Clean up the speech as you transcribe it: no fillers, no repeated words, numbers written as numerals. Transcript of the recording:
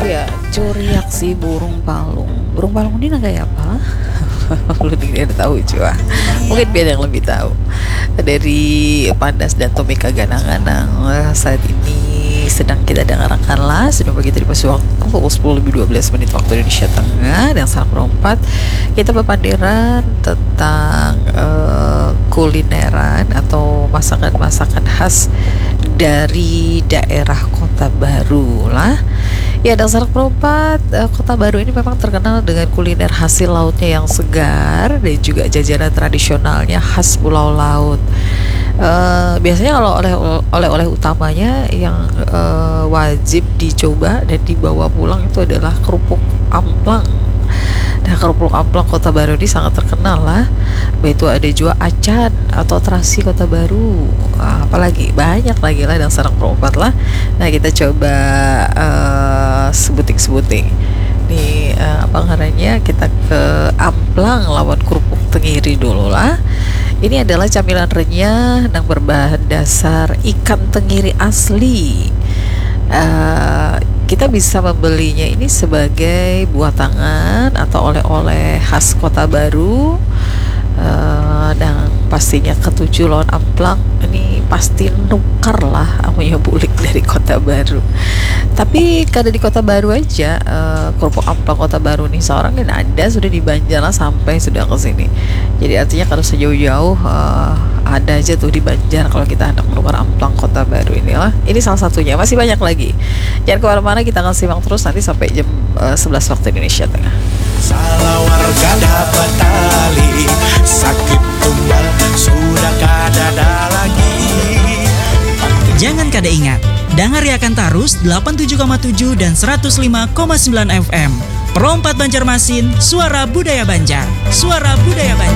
Ya, curiak si burung palung. Burung palung ini naga apa? Lu tidak tahu juga. Mungkin biar yang lebih tahu. Dari Pandas dan Tomika Ganang-Ganang saat ini sedang kita dengarkanlah sudah begitu di posisi waktu pukul 10:12 waktu Indonesia Tengah dan saat perempat kita berpandiran tentang kulineran atau masakan-masakan khas dari daerah Kota Baru lah. Ya, dan saat perempat Kota Baru ini memang terkenal dengan kuliner hasil lautnya yang segar dan juga jajanan tradisionalnya khas Pulau Laut. Biasanya kalau oleh-oleh utamanya yang wajib dicoba dan dibawa pulang itu adalah kerupuk amplang. Nah, kerupuk amplang Kota Baru ini sangat terkenal lah. Itu ada juga acan atau terasi Kota Baru. Apalagi banyak lagi lah dan sarang perempat lah. Nah, kita coba sebuting-sebuting. Nih apa namanya, kita ke amplang lawan kerupuk tenggiri dulu lah. Ini adalah camilan renyah yang berbahan dasar ikan tenggiri asli. Kita bisa membelinya ini sebagai buah tangan atau oleh-oleh khas Kota Baru. Dan pastinya ketujuh lawan amplang ini pasti nukar lah amanya bulik dari Kota Baru. Tapi kada di Kota Baru aja, kerupuk amplang Kota Baru nih seorang dan ada sudah di Banjar sampai sudah ke sini. Jadi artinya kalau sejauh-jauh ada aja tuh di Banjar kalau kita hendak menukar amplang Kota Baru inilah. Ini salah satunya, masih banyak lagi. Jangan kemana-mana, kita akan simak terus nanti sampai jam 11 waktu Indonesia Tengah. Salah warga dapat tali, sakit tumbal sudah kada lagi. Jangan kada ingat, dangariakan tarus 87,7 dan 105,9 FM. Perompat Banjarmasin, suara budaya Banjar. Suara budaya Banjar.